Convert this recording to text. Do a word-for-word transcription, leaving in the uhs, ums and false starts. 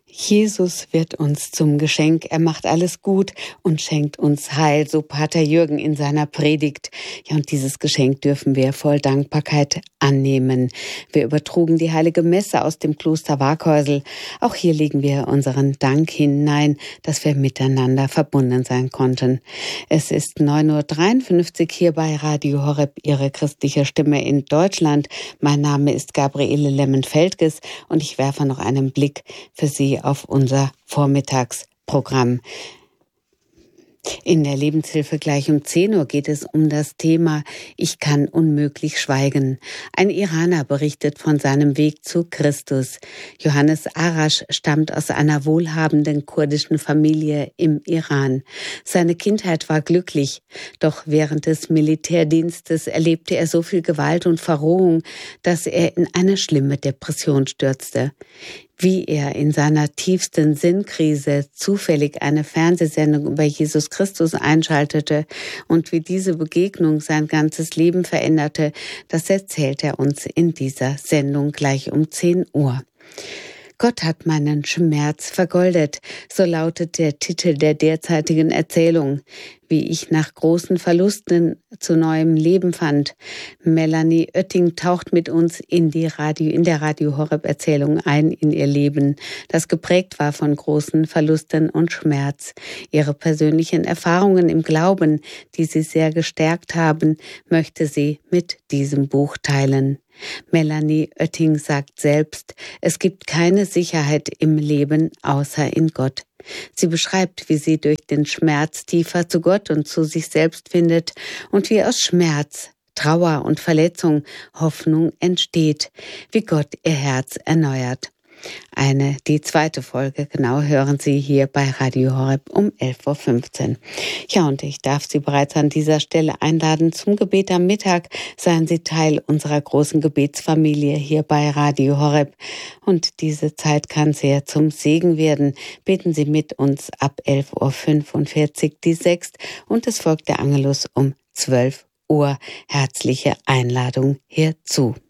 Jesus wird uns zum Geschenk. Er macht alles gut und schenkt uns Heil, so Pater Jürgen in seiner Predigt. Ja, und dieses Geschenk dürfen wir voll Dankbarkeit annehmen. Wir übertrugen die heilige Messe aus dem Kloster Waaghäusel. Auch hier legen wir unseren Dank hinein, dass wir miteinander verbunden sein konnten. Es ist neun Uhr dreiundfünfzig hier bei Radio Horeb, Ihre christliche Stimme in Deutschland. Mein Name ist Gabriele Lemmen-Feldges und ich werfe noch einen Blick für Sie auf unser Vormittagsprogramm. In der Lebenshilfe gleich um zehn Uhr geht es um das Thema Ich kann unmöglich schweigen. Ein Iraner berichtet von seinem Weg zu Christus. Johannes Arash stammt aus einer wohlhabenden kurdischen Familie im Iran. Seine Kindheit war glücklich, doch während des Militärdienstes erlebte er so viel Gewalt und Verrohung, dass er in eine schlimme Depression stürzte. Wie er in seiner tiefsten Sinnkrise zufällig eine Fernsehsendung über Jesus Christus einschaltete und wie diese Begegnung sein ganzes Leben veränderte, das erzählt er uns in dieser Sendung gleich um zehn Uhr. Gott hat meinen Schmerz vergoldet, so lautet der Titel der derzeitigen Erzählung. Wie ich nach großen Verlusten zu neuem Leben fand. Melanie Oetting taucht mit uns in die Radio, in der Radio Horeb Erzählung ein in ihr Leben, das geprägt war von großen Verlusten und Schmerz. Ihre persönlichen Erfahrungen im Glauben, die sie sehr gestärkt haben, möchte sie mit diesem Buch teilen. Melanie Oetting sagt selbst, es gibt keine Sicherheit im Leben außer in Gott. Sie beschreibt, wie sie durch den Schmerz tiefer zu Gott und zu sich selbst findet und wie aus Schmerz, Trauer und Verletzung Hoffnung entsteht, wie Gott ihr Herz erneuert. Eine, die zweite Folge, genau, hören Sie hier bei Radio Horeb um elf Uhr fünfzehn. Ja, und ich darf Sie bereits an dieser Stelle einladen zum Gebet am Mittag. Seien Sie Teil unserer großen Gebetsfamilie hier bei Radio Horeb. Und diese Zeit kann sehr zum Segen werden. Beten Sie mit uns ab elf Uhr fünfundvierzig die Sext und es folgt der Angelus um zwölf Uhr. Herzliche Einladung hierzu.